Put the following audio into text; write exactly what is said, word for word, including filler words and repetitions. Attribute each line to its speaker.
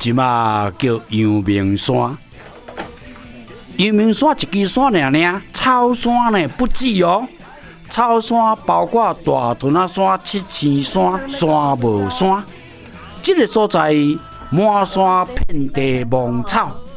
Speaker 1: 即马叫阳明山。阳明山一支山尔尔，草山呢不止哦。草山包括大屯仔山、七星山、山帽山，这个所在满山遍地芒草。